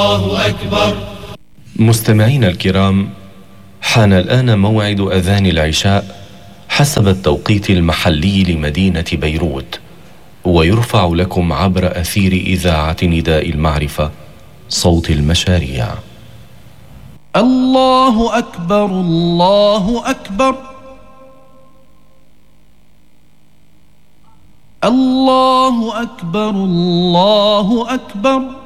الله أكبر. مستمعين الكرام، حان الآن موعد أذان العشاء حسب التوقيت المحلي لمدينة بيروت، ويرفع لكم عبر أثير إذاعة نداء المعرفة صوت المشاريع. الله أكبر الله أكبر الله أكبر الله أكبر.